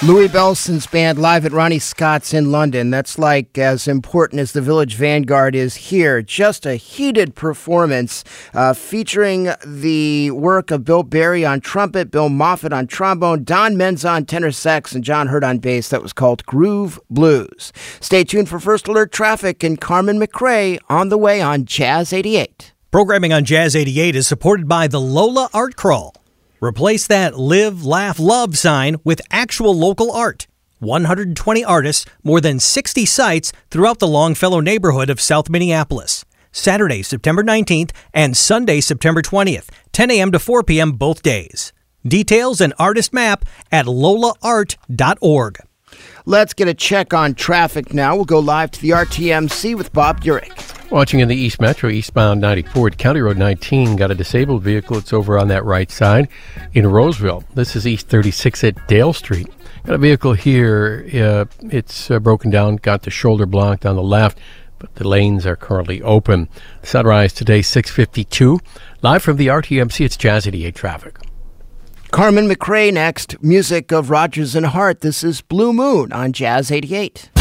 Louis Bellson's band live at Ronnie Scott's in London. That's like as important as the Village Vanguard is here. Just a heated performance featuring the work of Bill Berry on trumpet, Bill Moffat on trombone, Don Menza on tenor sax, and John Hurt on bass. That was called Groove Blues. Stay tuned for First Alert Traffic and Carmen McRae on the way on Jazz 88. Programming on Jazz 88 is supported by the Lola Art Crawl. Replace that live, laugh, love sign with actual local art. 120 artists, more than 60 sites throughout the Longfellow neighborhood of South Minneapolis. Saturday, September 19th and Sunday, September 20th, 10 a.m. to 4 p.m. both days. Details and artist map at lolaart.org. Let's get a check on traffic now. We'll go live to the RTMC with Bob Urich. Watching in the East Metro, eastbound 94 at County Road 19, got a disabled vehicle. It's over on that right side in Roseville. This is East 36 at Dale Street. Got a vehicle here. It's broken down, got the shoulder blocked on the left, but the lanes are currently open. Sunrise today, 6:52. Live from the RTMC, it's Jazz 88 traffic. Carmen McRae next. Music of Rodgers and Hart. This is Blue Moon on Jazz 88.